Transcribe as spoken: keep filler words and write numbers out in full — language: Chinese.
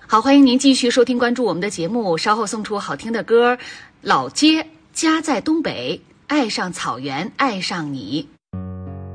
好，欢迎您继续收听关注我们的节目，稍后送出好听的歌，老街家在东北，爱上草原爱上你。